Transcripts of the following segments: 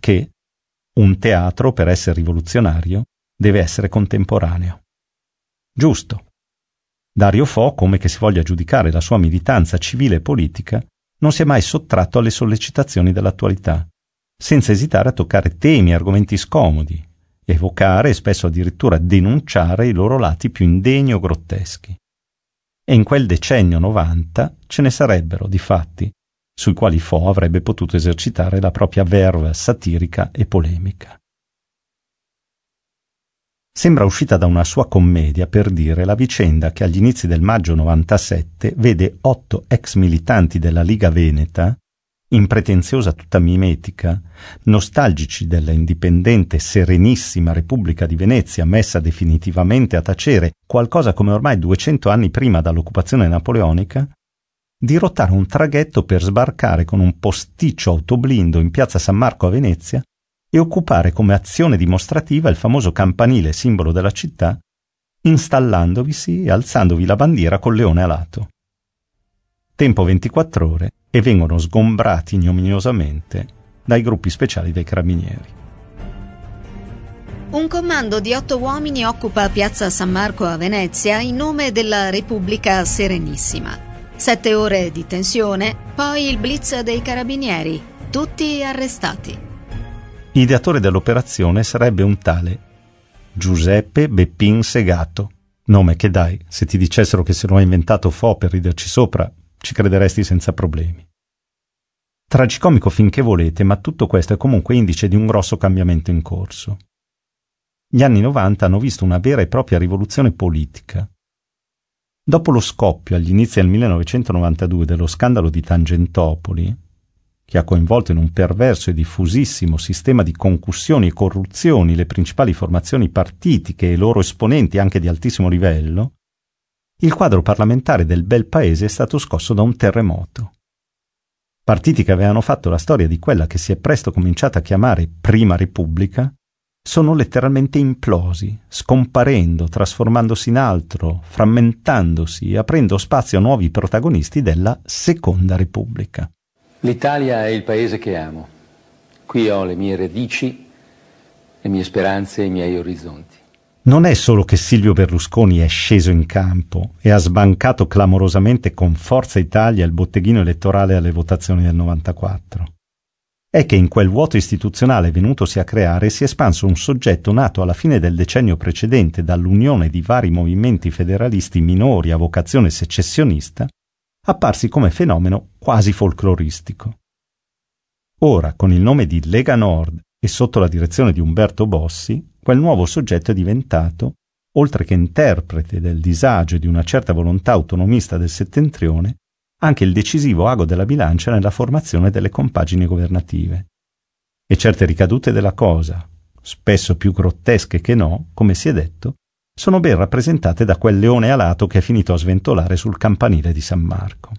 che un teatro, per essere rivoluzionario, deve essere contemporaneo. Giusto. Dario Fo, come che si voglia giudicare la sua militanza civile e politica, non si è mai sottratto alle sollecitazioni dell'attualità, senza esitare a toccare temi e argomenti scomodi, evocare e spesso addirittura denunciare i loro lati più indegni o grotteschi. E in quel decennio 90 ce ne sarebbero, difatti, sui quali Fo avrebbe potuto esercitare la propria verve satirica e polemica. Sembra uscita da una sua commedia per dire la vicenda che agli inizi del maggio 97 vede 8 ex militanti della Liga Veneta, in pretenziosa tutta mimetica, nostalgici della indipendente serenissima Repubblica di Venezia messa definitivamente a tacere qualcosa come ormai 200 anni prima dall'occupazione napoleonica, dirottare un traghetto per sbarcare con un posticcio autoblindo in piazza San Marco a Venezia e occupare come azione dimostrativa il famoso campanile simbolo della città, installandovisi e alzandovi la bandiera col leone alato. Tempo 24 ore e vengono sgombrati ignominiosamente dai gruppi speciali dei carabinieri. Un comando di 8 uomini occupa piazza San Marco a Venezia in nome della Repubblica Serenissima. 7 ore di tensione, poi il blitz dei carabinieri, tutti arrestati. Ideatore dell'operazione sarebbe un tale Giuseppe Beppin Segato, nome che dai, se ti dicessero che se lo ha inventato Fo per riderci sopra, ci crederesti senza problemi. Tragicomico finché volete, ma tutto questo è comunque indice di un grosso cambiamento in corso. Gli anni 90 hanno visto una vera e propria rivoluzione politica. Dopo lo scoppio agli inizi del 1992 dello scandalo di Tangentopoli, che ha coinvolto in un perverso e diffusissimo sistema di concussioni e corruzioni le principali formazioni partitiche e i loro esponenti anche di altissimo livello, il quadro parlamentare del bel paese è stato scosso da un terremoto. Partiti che avevano fatto la storia di quella che si è presto cominciata a chiamare Prima Repubblica sono letteralmente implosi, scomparendo, trasformandosi in altro, frammentandosi e aprendo spazio a nuovi protagonisti della Seconda Repubblica. L'Italia è il paese che amo. Qui ho le mie radici, le mie speranze e i miei orizzonti. Non è solo che Silvio Berlusconi è sceso in campo e ha sbancato clamorosamente con Forza Italia il botteghino elettorale alle votazioni del 94. È che in quel vuoto istituzionale venutosi a creare si è espanso un soggetto nato alla fine del decennio precedente dall'unione di vari movimenti federalisti minori a vocazione secessionista, apparsi come fenomeno quasi folcloristico. Ora, con il nome di Lega Nord e sotto la direzione di Umberto Bossi, quel nuovo soggetto è diventato, oltre che interprete del disagio e di una certa volontà autonomista del settentrione, anche il decisivo ago della bilancia nella formazione delle compagini governative. E certe ricadute della cosa, spesso più grottesche che no, come si è detto, sono ben rappresentate da quel leone alato che è finito a sventolare sul campanile di San Marco.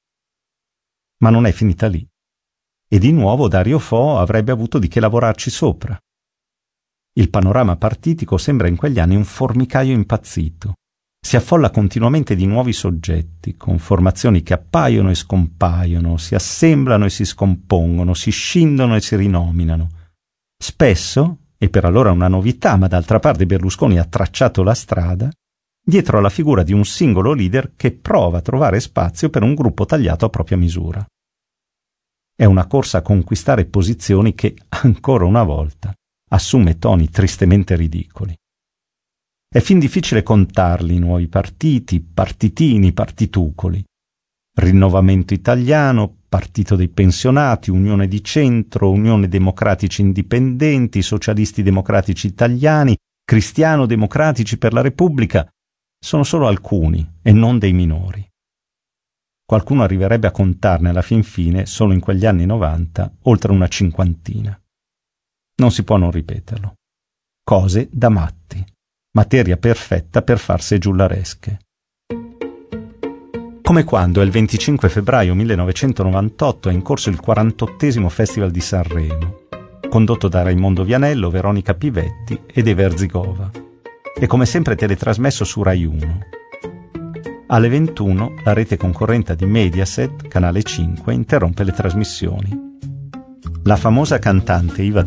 Ma non è finita lì. E di nuovo Dario Fo avrebbe avuto di che lavorarci sopra. Il panorama partitico sembra in quegli anni un formicaio impazzito. Si affolla continuamente di nuovi soggetti, con formazioni che appaiono e scompaiono, si assemblano e si scompongono, si scindono e si rinominano. Spesso, e per allora una novità, ma d'altra parte Berlusconi ha tracciato la strada, dietro alla figura di un singolo leader che prova a trovare spazio per un gruppo tagliato a propria misura. È una corsa a conquistare posizioni che, ancora una volta, assume toni tristemente ridicoli. È fin difficile contarli i nuovi partiti, partitini, partitucoli. Rinnovamento Italiano, Partito dei Pensionati, Unione di Centro, Unione Democratici Indipendenti, Socialisti Democratici Italiani, Cristiano Democratici per la Repubblica, sono solo alcuni e non dei minori. Qualcuno arriverebbe a contarne alla fin fine, solo in quegli anni 90, oltre una cinquantina. Non si può non ripeterlo. Cose da matti, materia perfetta per farse giullaresche. Come quando il 25 febbraio 1998 è in corso il 48esimo Festival di Sanremo, condotto da Raimondo Vianello, Veronica Pivetti ed Eva Erzigova, e come sempre teletrasmesso su Rai 1. Alle 21 la rete concorrente di Mediaset, Canale 5, interrompe le trasmissioni. La famosa cantante Iva